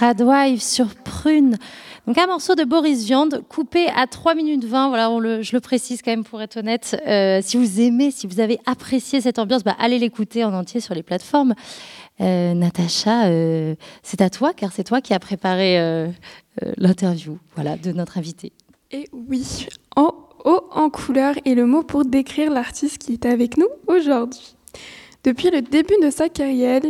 Tradwife sur Prune. Donc un morceau de Boris Vian coupé à 3 minutes 20. Voilà, je le précise quand même pour être honnête. Si vous aimez, si vous avez apprécié cette ambiance, allez l'écouter en entier sur les plateformes. Natacha, c'est à toi, car c'est toi qui as préparé l'interview, voilà, de notre invité. Et oui, en haut en couleur est le mot pour décrire l'artiste qui est avec nous aujourd'hui. Depuis le début de sa carrière,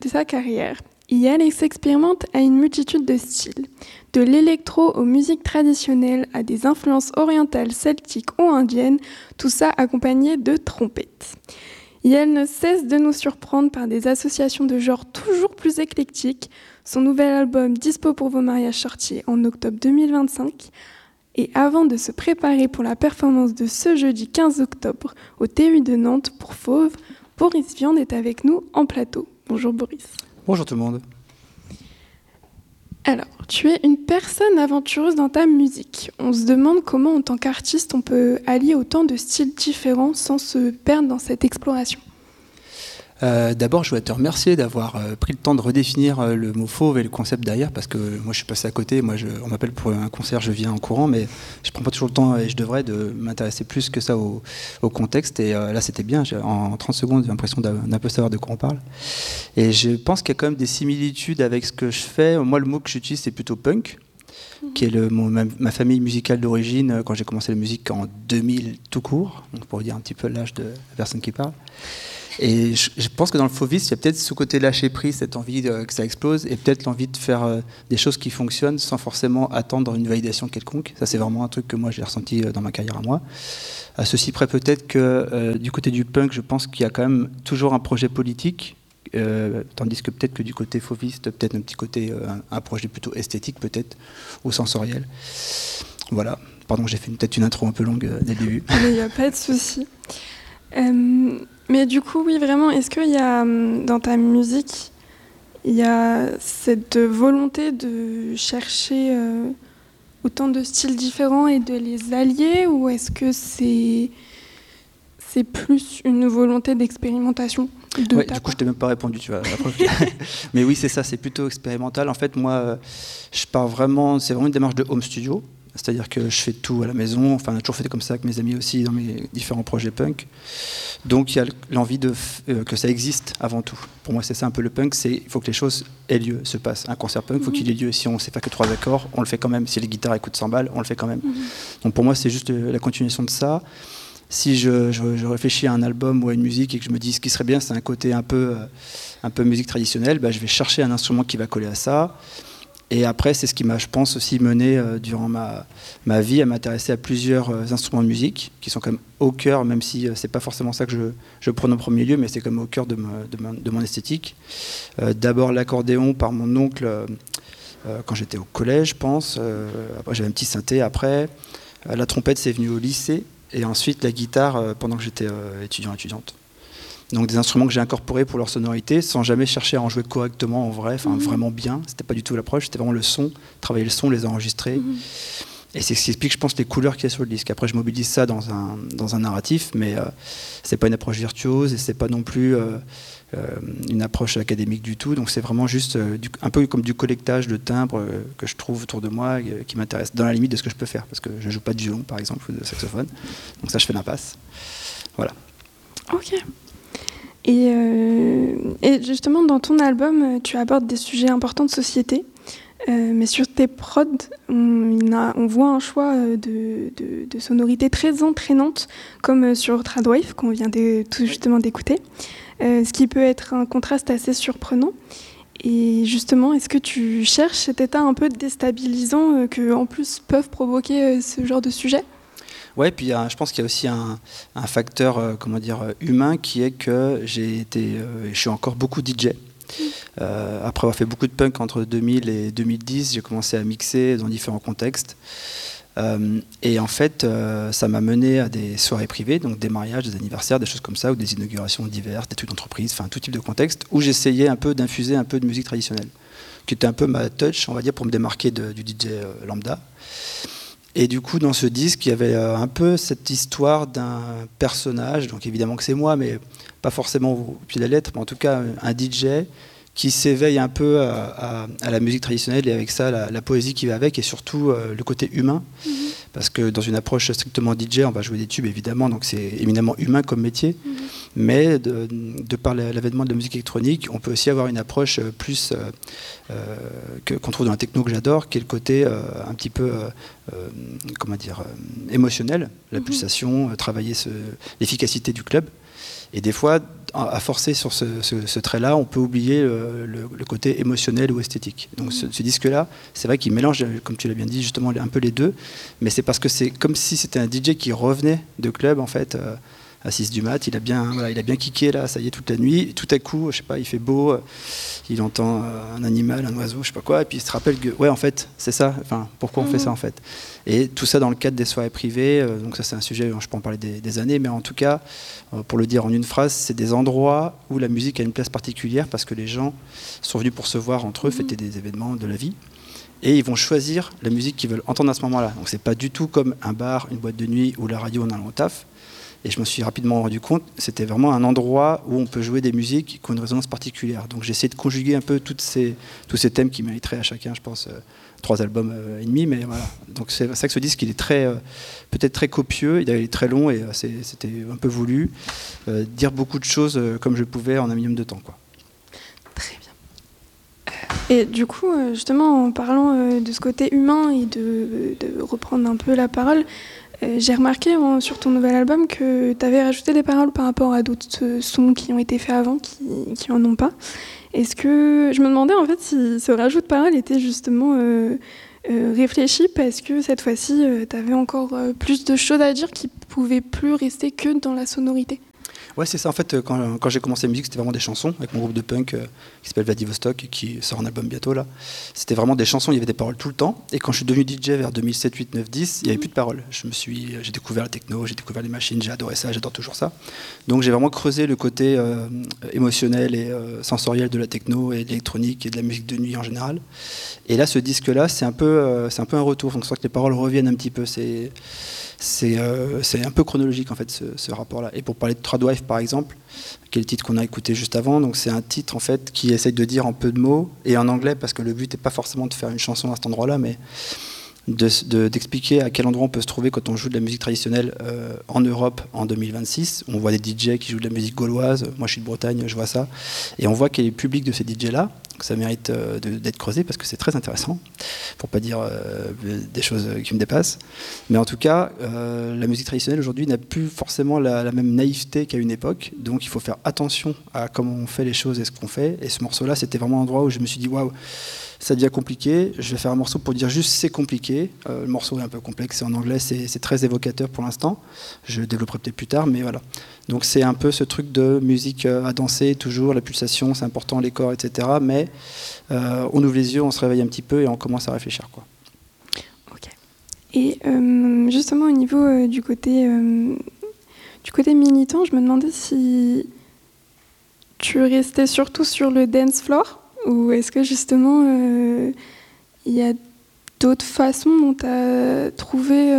Yael s'expérimente à une multitude de styles, de l'électro aux musiques traditionnelles à des influences orientales, celtiques ou indiennes, tout ça accompagné de trompettes. Yael ne cesse de nous surprendre par des associations de genres toujours plus éclectiques. Son nouvel album Dispo pour vos mariages sorti en octobre 2025. Et avant de se préparer pour la performance de ce jeudi 15 octobre au T8 de Nantes pour Fauve, Boris Vian est avec nous en plateau. Bonjour Boris. Bonjour tout le monde. Alors, tu es une personne aventureuse dans ta musique. On se demande comment, en tant qu'artiste, on peut allier autant de styles différents sans se perdre dans cette exploration. D'abord, je voudrais te remercier d'avoir pris le temps de redéfinir le mot fauve et le concept derrière, parce que moi je suis passé à côté. On m'appelle pour un concert, je viens en courant, mais je prends pas toujours le temps, et je devrais, de m'intéresser plus que ça au contexte. Et là, c'était bien. En 30 secondes, j'ai l'impression d'un peu savoir de quoi on parle. Et je pense qu'il y a quand même des similitudes avec ce que je fais. Moi, le mot que j'utilise, c'est plutôt punk, qui est ma famille musicale d'origine, quand j'ai commencé la musique en 2000 tout court, donc pour vous dire un petit peu l'âge de la personne qui parle. Et je pense que dans le fauvisme, il y a peut-être ce côté lâcher prise, cette envie que ça explose, et peut-être l'envie de faire des choses qui fonctionnent sans forcément attendre une validation quelconque. Ça, c'est vraiment un truc que moi, j'ai ressenti dans ma carrière à moi. À ceci près, peut-être que du côté du punk, je pense qu'il y a quand même toujours un projet politique, tandis que peut-être que du côté fauviste, peut-être un petit côté, un projet plutôt esthétique, peut-être, ou sensoriel. Voilà. Pardon, j'ai fait peut-être une intro un peu longue dès le début. Il n'y a pas de souci. Mais du coup, oui, vraiment, est-ce qu'il y a, dans ta musique, il y a cette volonté de chercher autant de styles différents et de les allier, ou est-ce que c'est plus une volonté d'expérimentation Ouais, du coup, je t'ai même pas répondu, tu vois. Mais oui, c'est ça, c'est plutôt expérimental. En fait, moi, c'est vraiment une démarche de home studio. C'est-à-dire que je fais tout à la maison. Enfin, on a toujours fait comme ça avec mes amis aussi dans mes différents projets punk. Donc, il y a l'envie que ça existe avant tout. Pour moi, c'est ça un peu le punk. Il faut que les choses aient lieu, se passent. Un concert punk, il faut qu'il ait lieu. Si on ne sait pas que 3 accords, on le fait quand même. Si les guitares coûtent 100 balles, on le fait quand même. Donc, pour moi, c'est juste la continuation de ça. Si je réfléchis à un album ou à une musique et que je me dis ce qui serait bien, c'est un côté un peu musique traditionnelle, je vais chercher un instrument qui va coller à ça. Et après, c'est ce qui m'a, je pense, aussi mené durant ma vie à m'intéresser à plusieurs instruments de musique qui sont quand même au cœur, même si c'est pas forcément ça que je prône en premier lieu, mais c'est quand même au cœur de mon esthétique. D'abord l'accordéon par mon oncle quand j'étais au collège, je pense. Après, j'avais un petit synthé après. La trompette, c'est venu au lycée. Et ensuite la guitare pendant que j'étais étudiante. Donc des instruments que j'ai incorporés pour leur sonorité sans jamais chercher à en jouer correctement en vrai, vraiment bien. C'était pas du tout l'approche, c'était vraiment le son, travailler le son, les enregistrer. Et c'est ce qui explique, je pense, les couleurs qu'il y a sur le disque. Après, je mobilise ça dans un narratif, mais c'est pas une approche virtuose et c'est pas non plus une approche académique du tout. Donc c'est vraiment juste un peu comme du collectage de timbres que je trouve autour de moi qui m'intéresse, dans la limite de ce que je peux faire, parce que je joue pas de violon, par exemple, ou de saxophone. Donc ça, je fais l'impasse. Voilà. Ok. Et justement, dans ton album, tu abordes des sujets importants de société, mais sur tes prods, on voit un choix de sonorités très entraînantes, comme sur Tradwife, qu'on vient tout justement d'écouter, ce qui peut être un contraste assez surprenant. Et justement, est-ce que tu cherches cet état un peu déstabilisant que, en plus, peuvent provoquer ce genre de sujet ? Ouais, puis je pense qu'il y a aussi un facteur humain qui est que je suis encore beaucoup DJ. Après avoir fait beaucoup de punk entre 2000 et 2010, j'ai commencé à mixer dans différents contextes. Et en fait, ça m'a mené à des soirées privées, donc des mariages, des anniversaires, des choses comme ça, ou des inaugurations diverses, des trucs d'entreprise, enfin tout type de contexte, où j'essayais un peu d'infuser un peu de musique traditionnelle, qui était un peu ma touch, on va dire, pour me démarquer du DJ lambda. Et du coup, dans ce disque, il y avait un peu cette histoire d'un personnage, donc évidemment que c'est moi, mais pas forcément au pied de la lettre, mais en tout cas un DJ qui s'éveille un peu à la musique traditionnelle et avec ça la poésie qui va avec et surtout le côté humain. Parce que dans une approche strictement DJ, on va jouer des tubes évidemment, donc c'est éminemment humain comme métier. Mais de par l'avènement de la musique électronique, on peut aussi avoir une approche plus qu'on trouve dans la techno que j'adore, qui est le côté un petit peu émotionnel, la pulsation, travailler l'efficacité du club. Et des fois, à forcer sur ce trait-là, on peut oublier le côté émotionnel ou esthétique. Donc ce disque-là, c'est vrai qu'il mélange, comme tu l'as bien dit, justement un peu les deux, mais c'est parce que c'est comme si c'était un DJ qui revenait de club, en fait, à 6 du mat, il a bien kické là, ça y est, toute la nuit, et tout à coup, je sais pas, il fait beau, il entend un animal, un oiseau, je sais pas quoi, et puis il se rappelle que, ouais, en fait, c'est ça, enfin, pourquoi on fait ça, en fait. Et tout ça dans le cadre des soirées privées, donc ça c'est un sujet, je peux en parler des années, mais en tout cas, pour le dire en une phrase, c'est des endroits où la musique a une place particulière parce que les gens sont venus pour se voir entre eux, fêter des événements de la vie. Et ils vont choisir la musique qu'ils veulent entendre à ce moment-là. Donc c'est pas du tout comme un bar, une boîte de nuit ou la radio en allant au taf. Et je me suis rapidement rendu compte, c'était vraiment un endroit où on peut jouer des musiques qui ont une résonance particulière. Donc j'ai essayé de conjuguer un peu tous ces thèmes qui mériteraient à chacun, je pense, 3 albums et demi. Mais voilà. Donc c'est ça que ce disque, il est peut-être très copieux, il est très long et c'était un peu voulu. Dire beaucoup de choses comme je pouvais en un minimum de temps, quoi. Très bien. Et du coup, justement, en parlant de ce côté humain et de reprendre un peu la parole, j'ai remarqué sur ton nouvel album que tu avais rajouté des paroles par rapport à d'autres sons qui ont été faits avant, qui en ont pas. Est-ce que je me demandais en fait si ce rajout de paroles était justement réfléchi parce que cette fois-ci, tu avais encore plus de choses à dire qui pouvaient plus rester que dans la sonorité. Ouais, c'est ça. En fait, quand j'ai commencé la musique, c'était vraiment des chansons avec mon groupe de punk qui s'appelle Vladivostok, qui sort un album bientôt là. C'était vraiment des chansons, il y avait des paroles tout le temps. Et quand je suis devenu DJ vers 2007, 8, 9, 10, il n'y avait plus de paroles. J'ai découvert la techno, j'ai découvert les machines, j'ai adoré ça, j'adore toujours ça. Donc j'ai vraiment creusé le côté émotionnel et sensoriel de la techno et de l'électronique et de la musique de nuit en général. Et là, ce disque-là, c'est un peu un retour. Donc c'est vrai que les paroles reviennent un petit peu. C'est un peu chronologique en fait ce rapport-là. Et pour parler de Tradwife par exemple, qui est le titre qu'on a écouté juste avant, donc c'est un titre en fait qui essaye de dire en peu de mots et en anglais parce que le but n'est pas forcément de faire une chanson à cet endroit-là, mais d'expliquer à quel endroit on peut se trouver quand on joue de la musique traditionnelle en Europe en 2026. On voit des DJ qui jouent de la musique gauloise. Moi je suis de Bretagne, je vois ça, et on voit quel est le public de ces DJ-là. Ça mérite d'être creusé parce que c'est très intéressant, pour pas dire des choses qui me dépassent. Mais en tout cas, la musique traditionnelle aujourd'hui n'a plus forcément la même naïveté qu'à une époque, donc il faut faire attention à comment on fait les choses et ce qu'on fait. Et ce morceau-là, c'était vraiment un endroit où je me suis dit waouh, ça devient compliqué. Je vais faire un morceau pour dire juste c'est compliqué. Le morceau est un peu complexe, c'est en anglais, c'est très évocateur pour l'instant. Je le développerai peut-être plus tard, mais voilà. Donc c'est un peu ce truc de musique à danser, toujours, la pulsation, c'est important, les corps, etc. Mais on ouvre les yeux, on se réveille un petit peu et on commence à réfléchir, quoi. Ok. Et justement au niveau du côté militant, je me demandais si tu restais surtout sur le dance floor ou est-ce que justement il y a d'autres façons dont tu as trouvé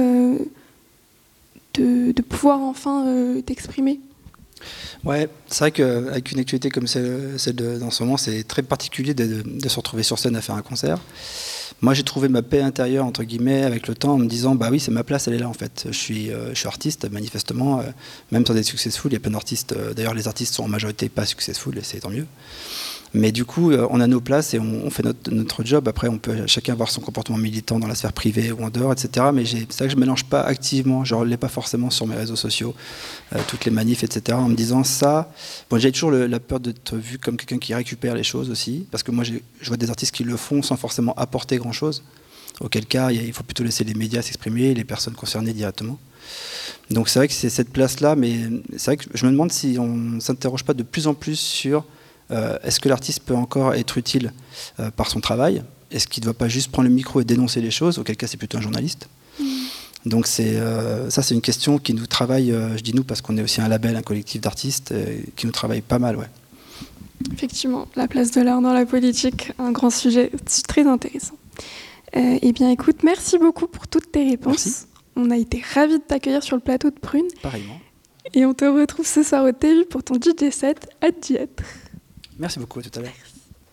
de pouvoir enfin t'exprimer? Ouais, c'est vrai qu'avec une actualité comme celle d'en ce moment, c'est très particulier de se retrouver sur scène à faire un concert. Moi, j'ai trouvé ma paix intérieure, entre guillemets, avec le temps, en me disant, bah oui, c'est ma place, elle est là, en fait. Je suis artiste, manifestement, même sans être successful. Il y a plein d'artistes, d'ailleurs, les artistes sont en majorité pas successful, et c'est tant mieux. Mais du coup, on a nos places et on fait notre job. Après, on peut chacun avoir son comportement militant dans la sphère privée ou en dehors, etc. Mais c'est vrai que je ne mélange pas activement, je ne relais pas forcément sur mes réseaux sociaux, toutes les manifs, etc. En me disant ça. Bon, j'ai toujours la peur d'être vu comme quelqu'un qui récupère les choses aussi. Parce que moi, je vois des artistes qui le font sans forcément apporter grand-chose. Auquel cas, il faut plutôt laisser les médias s'exprimer, les personnes concernées directement. Donc c'est vrai que c'est cette place-là, mais c'est vrai que je me demande si on ne s'interroge pas de plus en plus sur est-ce que l'artiste peut encore être utile par son travail? Est-ce qu'il ne doit pas juste prendre le micro et dénoncer les choses? Auquel cas, c'est plutôt un journaliste. Donc ça, c'est une question qui nous travaille, je dis nous parce qu'on est aussi un label, un collectif d'artistes, qui nous travaille pas mal, ouais. Effectivement, la place de l'art dans la politique, un grand sujet très intéressant. Eh bien, écoute, merci beaucoup pour toutes tes réponses. Merci. On a été ravis de t'accueillir sur le plateau de Prune. Pareillement. Et on te retrouve ce soir au TU pour ton DJ set. Hâte d'y être. Merci beaucoup, à tout à l'heure.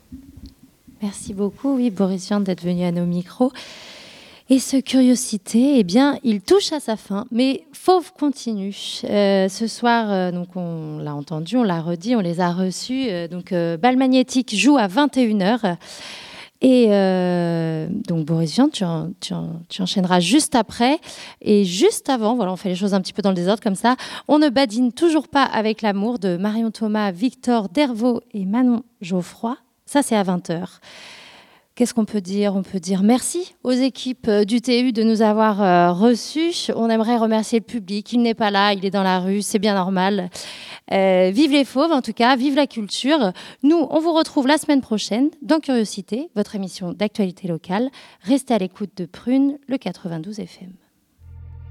Merci beaucoup, oui, Boris Vian, d'être venu à nos micros. Et ce Curiosité, eh bien, il touche à sa fin, mais Fauve continue. Ce soir, donc on l'a entendu, on l'a redit, on les a reçus. Bal Magnétique joue à 21h. Et donc Boris Vian, tu enchaîneras juste après. Et juste avant, voilà, on fait les choses un petit peu dans le désordre comme ça. On ne badine toujours pas avec l'amour de Marion Thomas, Victor Dervaux et Manon Geoffroy. Ça, c'est à 20h. Qu'est-ce qu'on peut dire ? On peut dire merci aux équipes du TU de nous avoir reçus. On aimerait remercier le public. Il n'est pas là, il est dans la rue, c'est bien normal. Vive les fauves, en tout cas, vive la culture. Nous, on vous retrouve la semaine prochaine dans Curiosité, votre émission d'actualité locale. Restez à l'écoute de Prune, le 92 FM.